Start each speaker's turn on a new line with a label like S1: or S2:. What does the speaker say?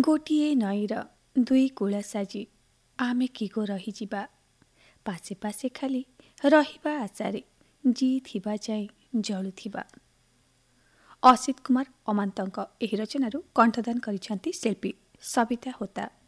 S1: ଗୋଟିଏ ନଈର ଦୁଇ କୂଳ ସାଜି ଆମେ କି ଗୋ ରହିଯିବା, ପାଶେ ପାଶେ ଖାଲି ରହିବା ଆଶାରେ ଜିଇଥିବା ଯାଏ ଜଳୁଥିବା। ଅସିତ କୁମାର ଅମାନ୍ତଙ୍କ ଏହି ରଚନାରୁ କଣ୍ଠଦାନ କରିଛନ୍ତି ଶିଳ୍ପୀ ସବିତା ହୋତା।